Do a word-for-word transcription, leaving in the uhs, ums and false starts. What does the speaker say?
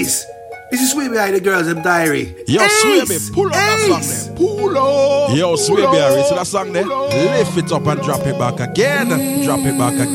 Ace. This is way behind the girls in diary. Yo, Ace, Swaby, pull up that song Ace. there. Pull up. Yo, Swaby, see that song there? Lift it up and drop it back again. Drop it back again.